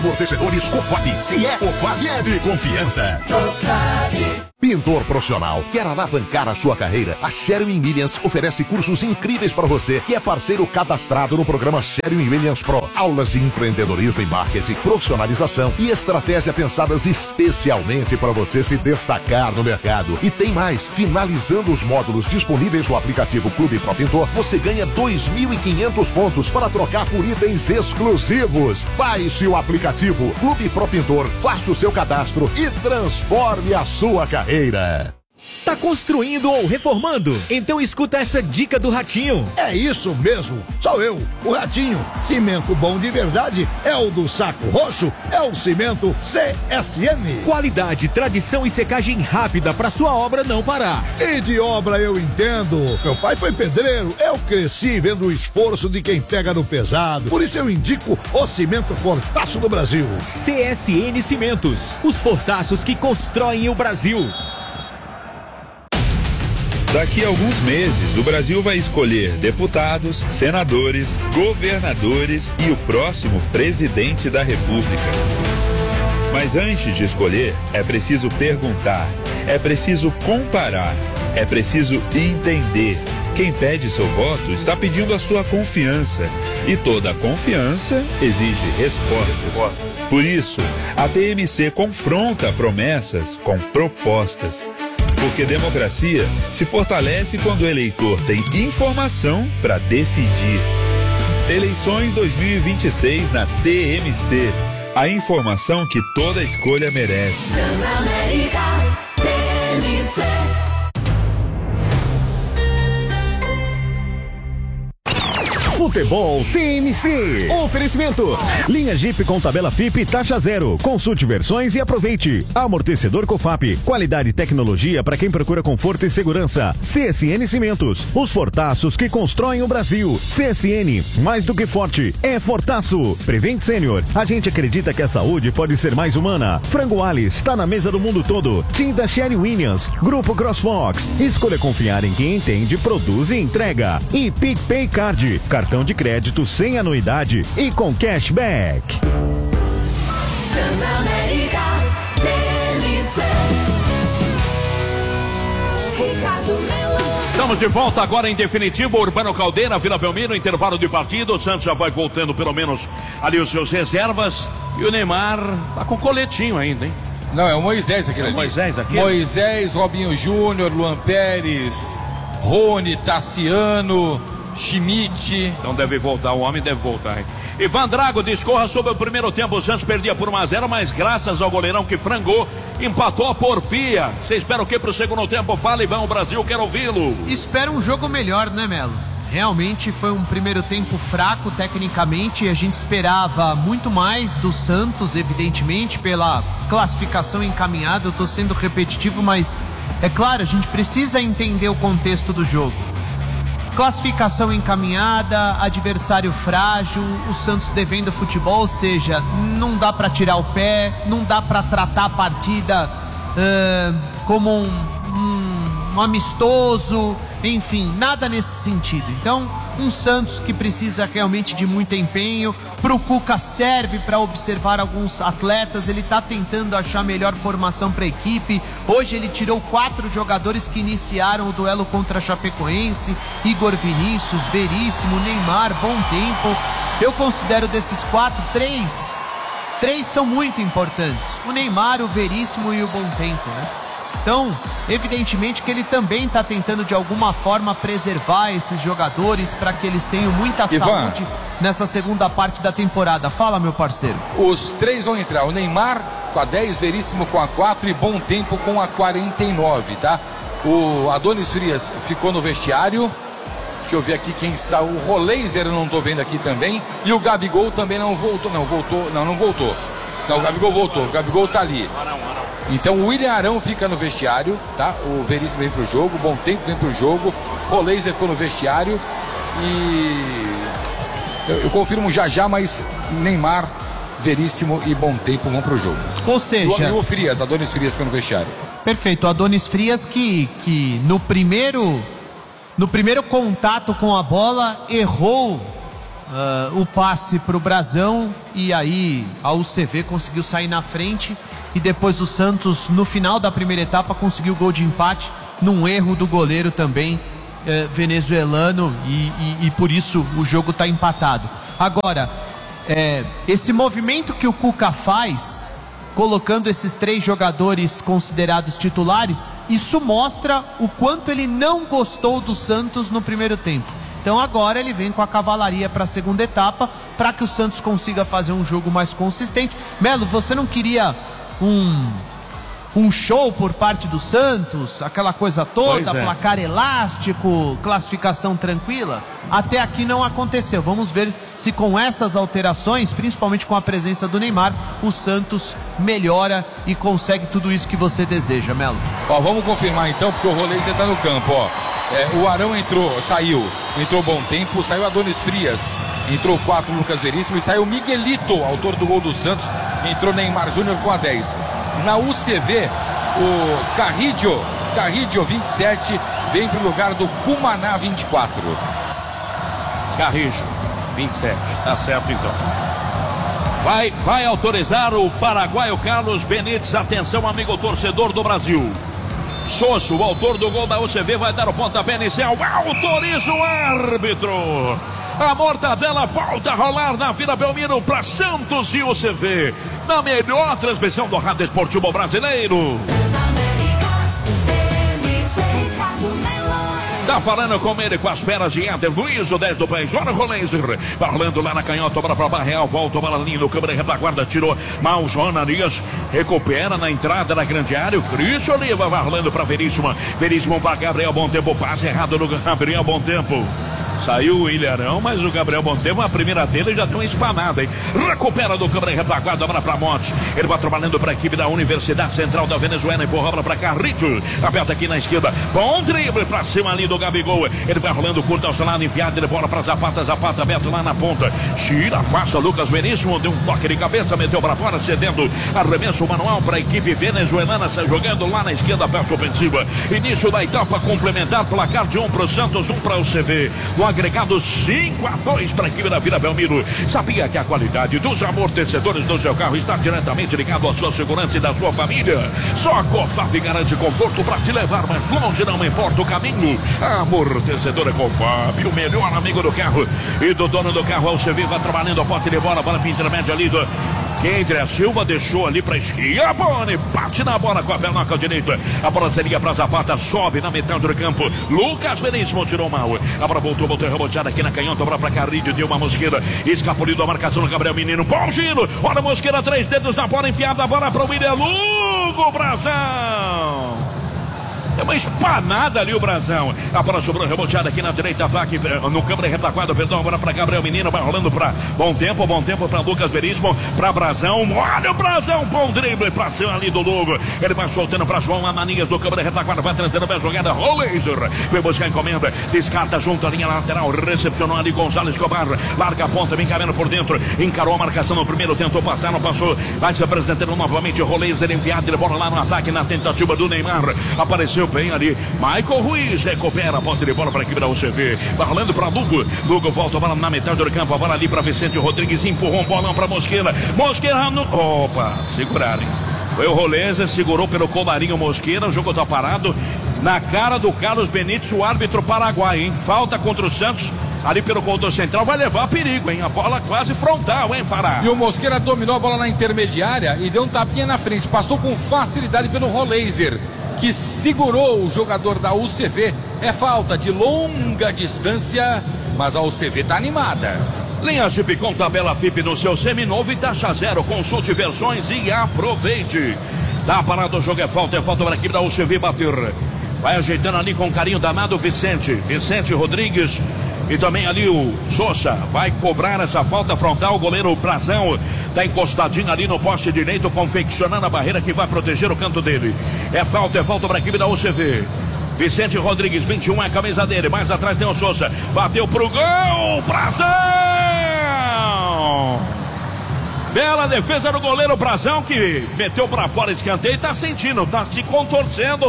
Amortecedores Cofap. Se é Cofap, é de confiança. Pintor profissional, quer alavancar a sua carreira? A Sherwin-Williams oferece cursos incríveis para você, que é parceiro cadastrado no programa Sherwin-Williams Pro. Aulas de empreendedorismo e marketing, profissionalização e estratégia pensadas especialmente para você se destacar no mercado. E tem mais, finalizando os módulos disponíveis no aplicativo Clube Pro Pintor, você ganha 2.500 pontos para trocar por itens exclusivos. Baixe o aplicativo Clube Pro Pintor, faça o seu cadastro e transforme a sua carreira. Tá construindo ou reformando? Então escuta essa dica do Ratinho. É isso mesmo, sou eu, o Ratinho. Cimento bom de verdade é o do Saco Roxo, é o cimento CSN. Qualidade, tradição e secagem rápida pra sua obra não parar. E de obra eu entendo. Meu pai foi pedreiro, eu cresci vendo o esforço de quem pega no pesado. Por isso eu indico o cimento Fortaço do Brasil. CSN Cimentos, os fortaços que constroem o Brasil. Daqui a alguns meses, o Brasil vai escolher deputados, senadores, governadores e o próximo presidente da República. Mas antes de escolher, é preciso perguntar, é preciso comparar, é preciso entender. Quem pede seu voto está pedindo a sua confiança. E toda confiança exige resposta. Por isso, a TMC confronta promessas com propostas. Porque democracia se fortalece quando o eleitor tem informação para decidir. Eleições 2026 na TMC. A informação que toda escolha merece. Transamérica, TMC. Futebol TMC. Oferecimento. Linha Jeep com tabela FIP taxa zero. Consulte versões e aproveite. Amortecedor Cofap. Qualidade e tecnologia para quem procura conforto e segurança. CSN Cimentos. Os fortaços que constroem o Brasil. CSN. Mais do que forte. É fortaço. Prevent Senior. A gente acredita que a saúde pode ser mais humana. Frango Alice. Está na mesa do mundo todo. Tinda Sherwin-Williams. Grupo CrossFox. Escolha confiar em quem entende, produz e entrega. E PicPay Card. Cartão de crédito sem anuidade e com cashback. Transamérica, TMC. Ricardo Melão. Estamos de volta agora em definitivo, Urbano Caldeira, Vila Belmiro, intervalo de partido. O Santos já vai voltando pelo menos ali os seus reservas. E o Neymar tá com coletinho ainda, hein? Não, é o Moisés aquele ali. Moisés aqui? Moisés, Robinho Júnior, Luan Pérez, Rony, Tassiano, Schmidt. Então deve voltar, o homem deve voltar, hein? Ivan Drago discorra sobre o primeiro tempo. O Santos perdia por 1-0, mas graças ao goleirão que frangou, empatou a porfia. Você espera o que pro segundo tempo? Fala, Ivan, o Brasil, quero ouvi-lo. Espera um jogo melhor, né, Melo? Realmente foi um primeiro tempo fraco tecnicamente, e a gente esperava muito mais do Santos, evidentemente, pela classificação encaminhada. Eu tô sendo repetitivo, mas é claro, a gente precisa entender o contexto do jogo. Classificação encaminhada, adversário frágil, o Santos devendo futebol, ou seja, não dá para tirar o pé, não dá para tratar a partida como um amistoso, enfim, nada nesse sentido. Então, um Santos que precisa realmente de muito empenho. Pro Cuca serve para observar alguns atletas, ele tá tentando achar a melhor formação para a equipe. Hoje ele tirou 4 jogadores que iniciaram o duelo contra a Chapecoense: Igor Vinícius, Veríssimo, Neymar, Bom Tempo. Eu considero desses 4, 3 são muito importantes: o Neymar, o Veríssimo e o Bom Tempo, né? Então, evidentemente que ele também está tentando de alguma forma preservar esses jogadores para que eles tenham muita saúde nessa segunda parte da temporada. Fala, meu parceiro. Os 3 vão entrar: o Neymar com a 10, Veríssimo com a 4 e Bom Tempo com a 49, tá? O Adonis Frias ficou no vestiário. Deixa eu ver aqui quem saiu. O Roleiser eu não tô vendo aqui também. E o Gabigol também não voltou. Não voltou. Não, o Gabigol voltou. O Gabigol tá ali. Então o William Arão fica no vestiário, tá? O Veríssimo vem pro jogo, o Bom Tempo vem pro jogo, o Roleiser ficou no vestiário e eu confirmo já, mas Neymar, Veríssimo e Bom Tempo vão pro jogo. Ou seja... E o Frias, Adonis Frias ficou no vestiário. Perfeito, o Adonis Frias que no primeiro contato com a bola errou o passe para o Brasão e aí a UCV conseguiu sair na frente e depois o Santos no final da primeira etapa conseguiu o gol de empate num erro do goleiro também venezuelano e por isso o jogo está empatado. Agora, esse movimento que o Cuca faz, colocando esses 3 jogadores considerados titulares, isso mostra o quanto ele não gostou do Santos no primeiro tempo. Então agora ele vem com a cavalaria para a segunda etapa, para que o Santos consiga fazer um jogo mais consistente. Melo, você não queria um show por parte do Santos, aquela coisa toda, placar elástico, classificação tranquila? Até aqui não aconteceu. Vamos ver se com essas alterações, principalmente com a presença do Neymar, o Santos melhora e consegue tudo isso que você deseja, Melo. Vamos confirmar então, porque o Roleiser está no campo, o Arão entrou Bom Tempo, saiu Adonis Frias, entrou 4 Lucas Veríssimo e saiu Miguelito, autor do gol do Santos, entrou Neymar Júnior com a 10. Na UCV, o Carrillo 27 vem para o lugar do Cumaná 24. Carrillo 27, tá certo então. Vai autorizar o paraguaio Carlos Benítez. Atenção, amigo torcedor do Brasil. Sosso, o autor do gol da UCV, vai dar o pontapé inicial. Autoriza o árbitro. A mortadela volta a rolar na Vila Belmiro para Santos e UCV. Na melhor transmissão do rádio esportivo brasileiro. Tá falando com ele, com as feras de Éder Luiz, o 10 do país, Jorge Roleiser, falando lá na canhota, bola pra Barreal, volta a bola ali no câmera retaguarda, tirou mal, João Arias, recupera na entrada da grande área, o Cristian Oliva, falando pra Veríssimo pra Gabriel Bom Tempo, passe errado no Gabriel Bom Tempo. Saiu o Ilharão, mas o Gabriel Bom Tempo, a primeira dele já deu uma espanada, hein? Recupera do câmera retaguarda, bola pra Monte. Ele vai trabalhando pra equipe da Universidade Central da Venezuela, empurra a bola pra Carrillo. Aberta aqui na esquerda, bom drible pra cima ali do Gabigol. Ele vai rolando curto ao seu lado, enfiado, ele bola pra Zapata aberto lá na ponta. Tira, afasta Lucas Veríssimo, deu um toque de cabeça, meteu pra fora, cedendo arremesso manual pra equipe venezuelana, jogando lá na esquerda, perto ofensiva. Início da etapa complementar, placar de 1 pro Santos, 1 pra UCV. Agregado 5-2 para a equipe da Vila Belmiro. Sabia que a qualidade dos amortecedores do seu carro está diretamente ligado à sua segurança e da sua família? Só a Cofap garante conforto para te levar mais longe, não importa o caminho. Amortecedor é Cofap, o melhor amigo do carro e do dono do carro. Ao UCV vai trabalhando a pote de bola para intermédio ali do Entre a Silva, deixou ali para esquerda. Boni bate na bola com a perna direita. A bola seria para Zapata, sobe na metade do campo. Lucas Veríssimo tirou mal. A bola voltou reboteada aqui na canhota, bola para Carrillo, deu uma Mosqueira, escapulido a marcação do Gabriel Menino. Bom giro, olha a Mosqueira, 3 dedos na bola, enfiada a bola para o William Lugo, Brasão. É uma espanada ali o Brasão. A bola sobrou reboteada aqui na direita, vaca no câmera retaguarda, perdão, agora para Gabriel Menino, vai rolando para Bom Tempo para Lucas Veríssimo, para Brasão, olha o Brasão, bom drible para cima ali do Lugo, ele vai soltando para João Ananias do câmera retaguarda, vai trazendo bem a jogada, Roleiser, vai buscar a encomenda, descarta junto à linha lateral, recepcionou ali Gonzalo Escobar, larga a ponta, vem caminhando por dentro, encarou a marcação no primeiro, tentou passar, não passou, vai se apresentando novamente, Roleiser enviado, ele bola lá no ataque, na tentativa do Neymar, apareceu bem ali, Michael Ruiz recupera a ponta de bola para a equipe da UCV, vai rolando para Lugo, volta a bola na metade do campo, a bola ali para Vicente Rodrigues, empurrou um bolão para Mosqueira no... Opa, seguraram, hein? Foi o Roleiser, segurou pelo colarinho Mosqueira, o jogo tá parado, na cara do Carlos Benítez, o árbitro paraguaio, hein? Falta contra o Santos, ali pelo contorno central, vai levar perigo, hein? A bola quase frontal, hein, Fará? E o Mosqueira dominou a bola na intermediária e deu um tapinha na frente, passou com facilidade pelo Roleiser, que segurou o jogador da UCV. É falta de longa distância, mas a UCV tá animada. Linha Jeep com tabela FIP no seu seminovo e taxa zero. Consulte versões e aproveite. Tá parado o jogo, é falta para a equipe da UCV bater. Vai ajeitando ali com carinho danado Vicente Rodrigues. E também ali o Sousa vai cobrar essa falta frontal. O goleiro Brasão tá encostadinho ali no poste direito, confeccionando a barreira que vai proteger o canto dele. É falta para a equipe da UCV. Vicente Rodrigues, 21 é a camisa dele. Mais atrás tem o Sousa. Bateu pro gol. Brasão! Bela defesa do goleiro Brasão, que meteu para fora escanteio. Tá sentindo, tá se contorcendo.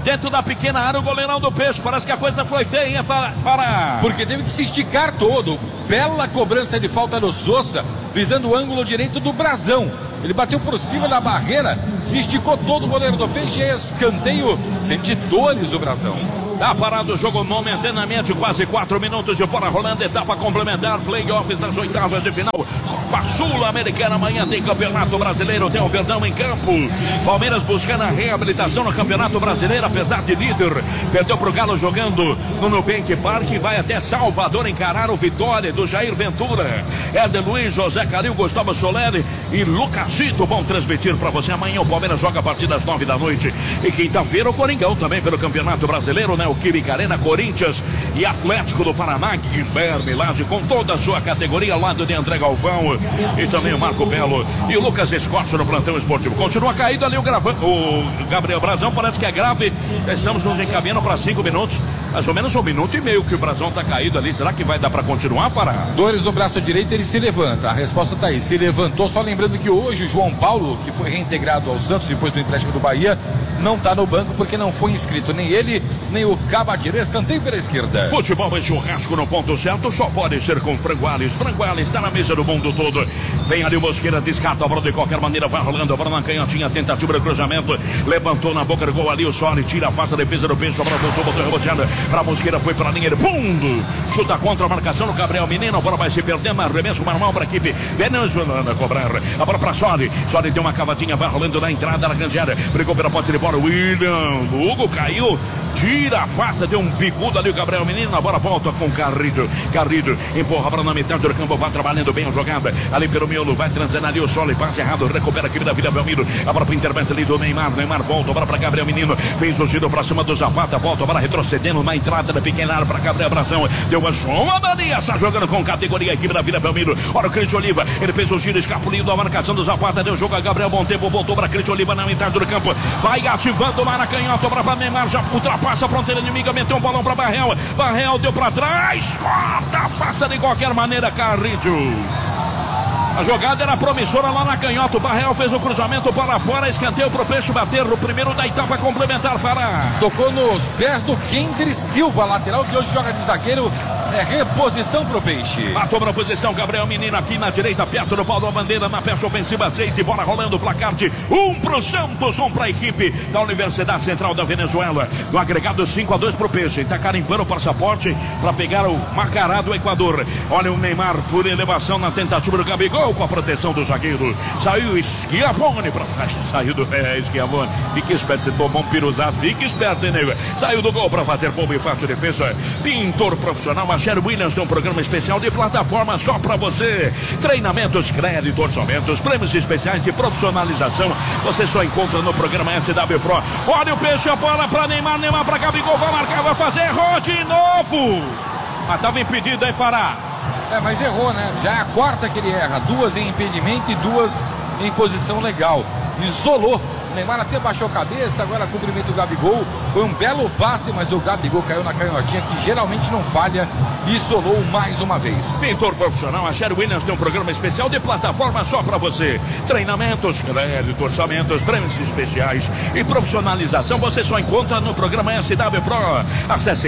dentro da pequena área, o goleirão do Peixe. Parece que a coisa foi feia, hein, Fará? Porque teve que se esticar todo. Bela cobrança de falta do Sousa, visando o ângulo direito do Brazão. Ele bateu por cima da barreira, se esticou todo o goleiro do Peixe, escanteio, sente dores o Brazão. Tá parado o jogo momentaneamente, quase 4 minutos de bola rolando, etapa complementar, playoffs das oitavas de final. Copa Sul-Americana, amanhã tem Campeonato Brasileiro, tem o Verdão em campo. Palmeiras buscando a reabilitação no Campeonato Brasileiro, apesar de líder. Perdeu pro Galo jogando no Nubank Park e vai até Salvador encarar o Vitória do Jair Ventura. Éder Luiz, José Calil, Gustavo Soleri e Lucasito vão transmitir para você. Amanhã o Palmeiras joga a partir das 9 da noite. E quinta-feira o Coringão também pelo Campeonato Brasileiro, né? O Química Arena, Corinthians e Atlético do Paraná, Guilherme Lage com toda a sua categoria ao lado de André Galvão e também o Marco Belo e o Lucas Escorte no plantão esportivo. Continua caído ali o Gabriel Brazão, parece que é grave. Estamos nos encaminhando para 5 minutos, mais ou menos 1 minuto e meio que o Brazão tá caído ali. Será que vai dar para continuar, Fará? Dores no braço direito, ele se levanta. A resposta tá aí, se levantou. Só lembrando que hoje o João Paulo, que foi reintegrado ao Santos depois do empréstimo do Bahia, não tá no banco porque não foi inscrito nem ele, nem o Cabadeiro. Escanteio pela esquerda. Futebol e churrasco no ponto certo só pode ser com Franguales. Franguales está na mesa do mundo todo. Vem ali o Mosqueira, descarta a bola de qualquer maneira, vai rolando a bola na canhotinha, tentativa de cruzamento, levantou na boca do gol ali o Soli, tira a face da defesa do Peixe, a bola voltou, botou reboteada pra Mosqueira, foi pra linha, ele fundo, chuta contra a marcação do Gabriel Menino, a bola vai se perdendo, arremesso manual pra equipe venezuelana cobrar, a bola pra Soli, Soli deu uma cavadinha, vai rolando na entrada da grande área, brigou pela ponta de bola, William, Hugo caiu, tira a face, deu um bicudo ali o Gabriel Menino, a bola volta com Carrido, empurra a bola na metade do campo, vai trabalhando bem a jogada, ali pelo miolo, vai transando ali o Soli, passe errado, recupera a equipe da Vila Belmiro, a bola pro intervento ali do Neymar volta, a bola pra Gabriel Menino, fez o giro pra cima do Zapata, volta a bola retrocedendo na entrada da pequena área pra Gabriel Brazão, deu uma sombria, está jogando com categoria a equipe da Vila Belmiro, olha o Cris Oliva, ele fez o giro, escapulindo a marcação do Zapata, deu jogo a Gabriel, bom tempo, voltou pra Cris Oliva na metade do campo, vai ativando o Maracanhoto, pra Neymar, já ultrapassa a fronteira inimiga, meteu um bolão pra Barrel deu pra trás, corta a face de qualquer maneira, Carrijo. A jogada era promissora lá na canhota. O Barreal fez o cruzamento para fora. Escanteio pro Peixe bater no primeiro da etapa complementar. Fará. Tocou nos pés do Kendry Silva, lateral que hoje joga de zagueiro. É reposição pro Peixe. Matou pra posição. Gabriel Menino aqui na direita, perto do pau da bandeira. Na peça ofensiva, 6 de bola rolando. Placar de 1 pro Santos, 1 pra equipe da Universidade Central da Venezuela. No agregado 5-2 pro Peixe. Tá carimbando o passaporte para pegar o Macará do Equador. Olha o Neymar por elevação na tentativa do Gabigol. Com a proteção do zagueiro, saiu Schiavone pra trás, saiu do Schiavone, fique esperto, se tomou um piruzado, fique esperto, hein, nego? Saiu do gol pra fazer boa e fácil defesa. Pintor profissional, a Sherry Williams tem um programa especial de plataforma só pra você. Treinamentos, crédito, orçamentos, prêmios especiais de profissionalização, você só encontra no programa SW Pro. Olha o Peixe, a bola pra Neymar pra Gabigol, vai marcar, vai fazer, errou de novo, mas tava impedido, aí, Fará. Mas errou, né? Já é a quarta que ele erra. 2 em impedimento e 2 em posição legal. Isolou. O Neymar até baixou a cabeça, agora cumprimenta o Gabigol. Foi um belo passe, mas o Gabigol caiu na canhotinha, que geralmente não falha. E isolou mais uma vez. Pintor profissional, a Sherry Williams tem um programa especial de plataforma só pra você. Treinamentos, crédito, orçamentos, prêmios especiais e profissionalização você só encontra no programa SW Pro. Acesse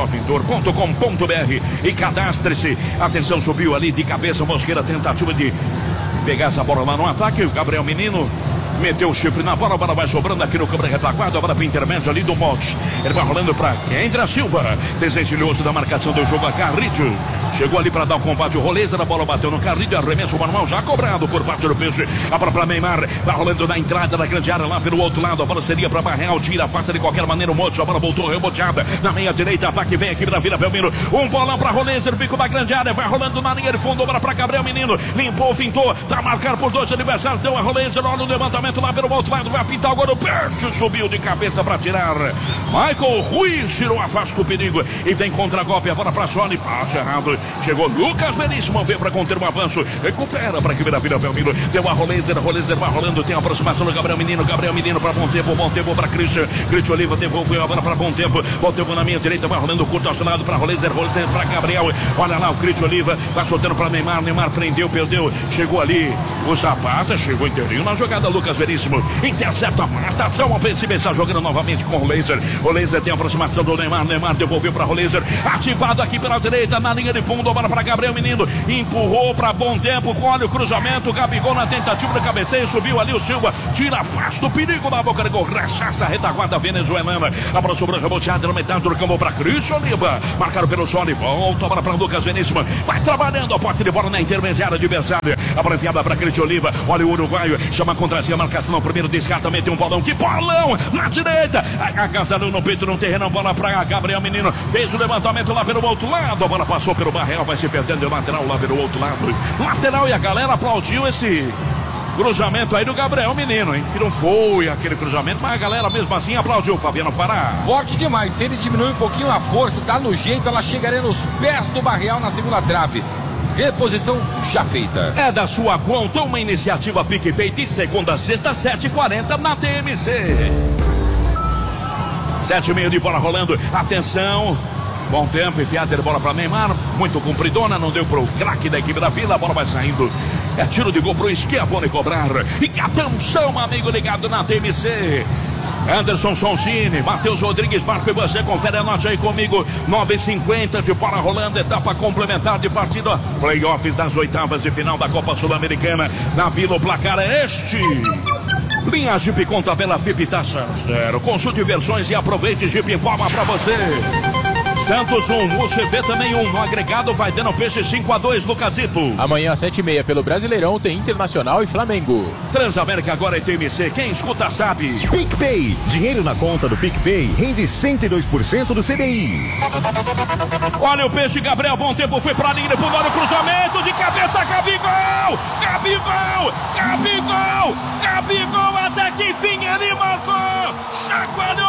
clubepropintor.com.br e cadastre-se. Atenção, subiu ali de cabeça o Mosqueira, tentativa de pegar essa bola lá no ataque. O Gabriel Menino meteu o chifre na bola, a bola vai sobrando aqui no câmara retaguarda, a bola para intermédio ali do Montes. Ele vai rolando para Kendra Silva, desencilhoso da marcação do jogo a Carrijo. Chegou ali para dar o combate, o Roleza, a bola bateu no Carrijo, arremesso manual já cobrado por parte do Peixe. A bola para Neymar, vai rolando na entrada da grande área lá pelo outro lado, a bola seria para Barreal, tira a face de qualquer maneira o Montes, a bola voltou reboteada na meia direita, vai que vem aqui da Vila Belmiro. Um bolão para Roleza, no bico da grande área, vai rolando na linha de fundo, bola para Gabriel Menino, limpou, fintou, tá marcado por 2 adversários, deu a Roleza, olha o levantamento lá pelo outro lado, vai pintar agora o Peixe, subiu de cabeça para tirar. Michael Ruiz tirou, afasta o perigo e vem contra golpe, a bola para Sony, passe errado, Chegou Lucas Veríssimo, veio para conter um avanço. Recupera para que vira Belmiro. Deu a Roleiser vai rolando. Tem a aproximação do Gabriel Menino para bom tempo para Christian Oliva, devolveu a bola para bom tempo na minha direita, vai rolando curto ao seu lado para Roleiser para Gabriel. Olha lá o Christian Oliva, vai soltando para Neymar prendeu, perdeu, chegou ali o Zapata, chegou inteirinho na jogada. Lucas Veríssimo intercepta a marcação ofensiva, está jogando novamente com o Roleiser tem a aproximação do Neymar devolveu para Roleiser, ativado aqui pela direita, na linha de fundo, bola para Gabriel Menino, empurrou para bom tempo, olha o cruzamento, Gabigol na tentativa de cabeceio, subiu ali o Silva, tira, afasta o perigo da boca de gol, rechaça a retaguarda venezuelana, aproximou o reboteado na metade do campo para Christian Oliva, marcado pelo Sony, volta a bola para Lucas Veríssimo, vai trabalhando a pote de bola na intermediária adversária, a bola enfiada para Christian Oliva, olha o uruguaio, chama contra si a marcação, no primeiro descarte também tem um bolão, que bolão, na direita, agasalhou no peito, no terreno, bola para Gabriel Menino, fez o levantamento lá pelo outro lado, a bola passou pelo Barreal, vai se perdendo, lateral lá pelo outro lado, lateral, e a galera aplaudiu esse cruzamento aí do Gabriel Menino, hein? Que não foi aquele cruzamento, mas a galera mesmo assim aplaudiu. Fabiano Fará. Forte demais, se ele diminuir um pouquinho a força, tá no jeito, ela chegaria nos pés do Barreal na segunda trave. Reposição já feita. É da sua conta uma iniciativa PicPay de segunda a sexta, 7h40 na TMC. 7h30 de bola rolando, atenção. Bom tempo, enfiada de bola para Neymar, muito compridona, não deu pro craque da equipe da Vila, a bola vai saindo, é tiro de gol pro Schiavone cobrar, e atenção, amigo ligado na TMC, Anderson Sonsini, Matheus Rodrigues, Marco e você, confere a nota aí comigo, 9h50 de bola rolando, etapa complementar de partida, playoffs das oitavas de final da Copa Sul-Americana, na Vila o placar é este. Linha Jeep com tabela FIP taxa 0, consulte versões e aproveite Jeep Palma pra você. Santos 1, UCV também 1, no agregado vai dando peixe 5-2, Lucasito. Amanhã às 7h30 pelo Brasileirão tem Internacional e Flamengo. Transamérica agora é TMC, quem escuta sabe. PicPay, dinheiro na conta do PicPay rende 102% do CDI. Olha o peixe, Gabriel, bom tempo, foi pra linha, pro lado, cruzamento de cabeça, Gabigol, até que enfim ele marcou, chacoalhou